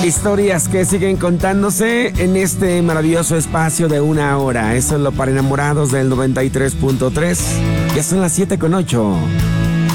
Historias que siguen contándose en este maravilloso espacio de 1 hora. Eso es lo para enamorados del 93.3. Ya son las 7:08.